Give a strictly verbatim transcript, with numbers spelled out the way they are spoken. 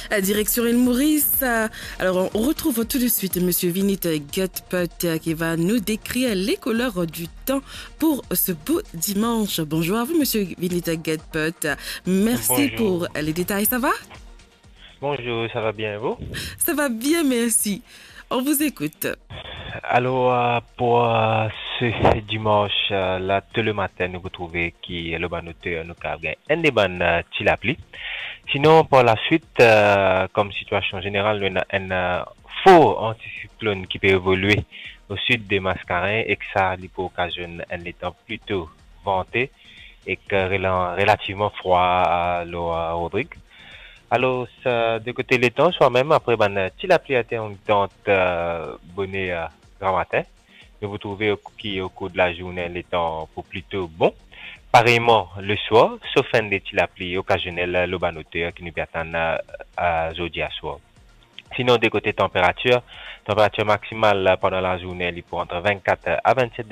À direction île Maurice. euh, Alors, on retrouve tout de suite Monsieur Vinit Gutput euh, qui va nous décrire les couleurs du temps pour ce beau dimanche. Bonjour à vous, Monsieur Vinit Gutput. Merci pour Bonjour. les détails. Ça va? Bonjour, ça va bien vous? Ça va bien, merci. On vous écoute. Alors, euh, pour euh, ce dimanche, euh, là, tout le matin, nous vous trouvez qui est le bon auteur, nous avons un des bonnes euh, tilapli. Sinon, pour la suite, euh, comme situation générale, nous avons un euh, faux anticyclone qui peut évoluer au sud des Mascarins et que ça lui peut occasionner un temps plutôt venté et que rela- relativement froid à l'eau à Rodrigue. Alors, ça, de côté les temps, soit même après, ben, si la pluie a été en temps, euh, bonnet, euh, grand matin, mais vous trouvez au, qui, au cours de la journée, les temps pour plutôt bon. Pareillement, le soir, sauf un des la pluie occasionnelle, le banoteur qui nous peut attendre euh, à jeudi à soir. Sinon, de côté température, température maximale euh, pendant la journée, il est pour entre vingt-quatre à vingt-sept